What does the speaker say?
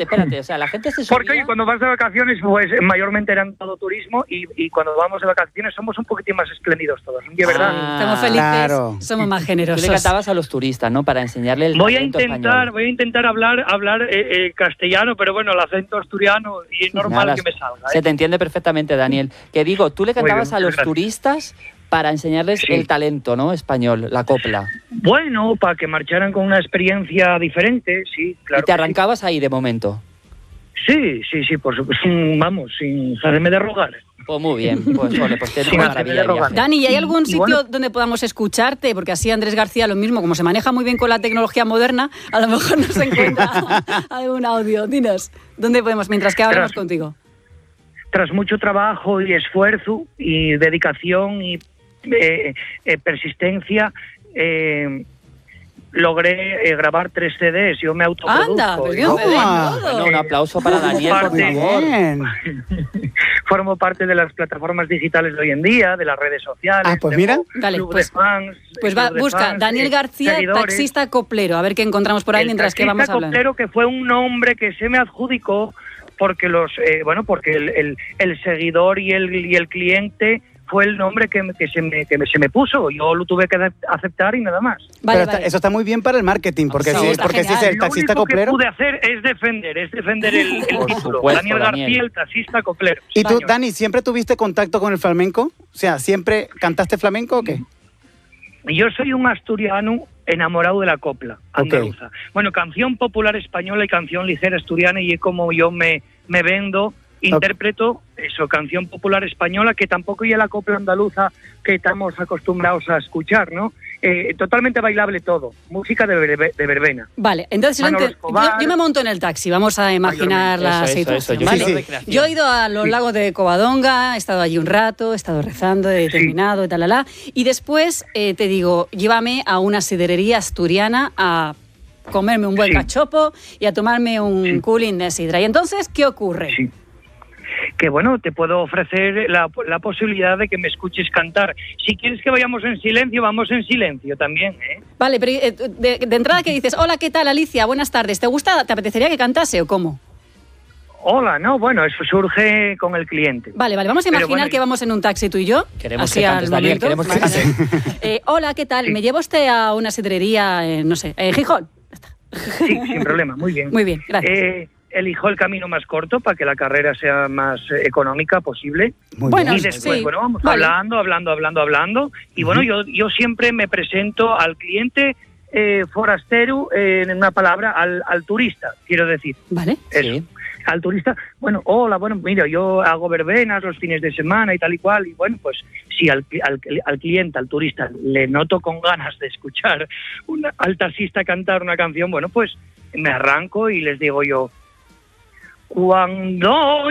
espérate, o sea, la gente se subía... Porque oye, cuando vas de vacaciones, pues mayormente eran todo turismo y cuando vamos de vacaciones somos un poquitín más espléndidos todos, ¿de verdad? Estamos felices, somos más generosos. Tú le cantabas a los turistas, ¿no? Para enseñarle el talento español. Voy a intentar hablar castellano, pero bueno, el acento asturiano y es normal Nada, que me salga. Se te entiende perfectamente, Daniel. Que digo, tú le cantabas a los turistas para enseñarles el talento, ¿no? Español, la copla. Bueno, para que marcharan con una experiencia diferente, sí, claro. ¿Y te arrancabas ahí de momento? Sí, por supuesto, vamos, sin saberme de rogar. Pues muy bien, pues ole, pues tiene una maravilla de viaje. Dani, ¿y hay algún sitio donde podamos escucharte? Porque así Andrés García lo mismo, como se maneja muy bien con la tecnología moderna, a lo mejor nos encuentra algún audio. Dinos, ¿dónde podemos, mientras que hablamos contigo? Tras mucho trabajo y esfuerzo y dedicación y persistencia, logré grabar 3 CDs. Yo me autoproduzco. ¡Anda! Pues bien, bueno, un aplauso para Daniel, por favor. Formo parte de las plataformas digitales de hoy en día, de las redes sociales. Pues mira. Vale, club de fans. Pues busca fans, Daniel García, seguidores. taxista coplero. A ver qué encontramos por ahí mientras que vamos hablando. Taxista coplero, que fue un nombre que se me adjudicó porque el seguidor y el cliente fue el nombre que se me puso. Yo lo tuve que aceptar y nada más. Vale, pero eso está muy bien para el marketing, porque si es el taxista coplero. Lo único que pude hacer es defender el título. Supuesto, Daniel García, el taxista coplero. ¿Y tú, Dani, siempre tuviste contacto con el flamenco? O sea, ¿siempre cantaste flamenco o qué? Yo soy un asturiano enamorado de la copla andaluza. Bueno, canción popular española y canción ligera asturiana, y es como yo me vendo. Interpreto eso, canción popular española, que tampoco ya la copla andaluza que estamos acostumbrados a escuchar, ¿no? Totalmente bailable todo, música de verbena. Vale, entonces yo me monto en el taxi, vamos a imaginar la situación. Yo he ido a los lagos de Covadonga, he estado allí un rato, he estado rezando, he terminado, y después te digo, llévame a una sidrería asturiana a comerme un buen cachopo y a tomarme un cooling de sidra. ¿Y entonces qué ocurre? Sí. Que bueno, te puedo ofrecer la posibilidad de que me escuches cantar. Si quieres que vayamos en silencio, vamos en silencio también, ¿eh? Vale, pero de entrada que dices, hola, ¿qué tal, Alicia? Buenas tardes. ¿Te apetecería que cantase o cómo? Hola, no, bueno, eso surge con el cliente. Vale, vamos a imaginar que vamos en un taxi tú y yo. Queremos que cantes, Daniel, queremos que cantes. Hola, ¿qué tal? ¿Me lleva usted a una sidrería, en Gijón? Sí, sin problema, muy bien. Muy bien, gracias. Elijo el camino más corto para que la carrera sea más económica posible. Bueno, y después, vamos hablando. Y bueno, yo siempre me presento al cliente forastero, en una palabra, al turista, quiero decir. Vale. Eso. Sí. Al turista, bueno, hola, bueno, mira, yo hago verbenas los fines de semana y tal y cual, y bueno, pues si al cliente, al turista, le noto con ganas de escuchar al taxista cantar una canción, bueno, pues me arranco y les digo yo, cuando